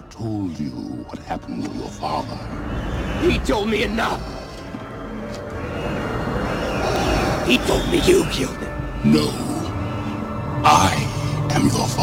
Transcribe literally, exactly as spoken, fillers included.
told you what happened to your father. He told me enough. He told me you killed him. No. I am your father.